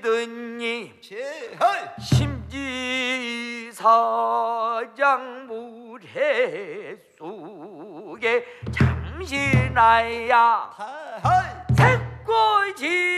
믿으니 제헐 심지사장 물해 속에 잠시 나야 다헐 새꼬지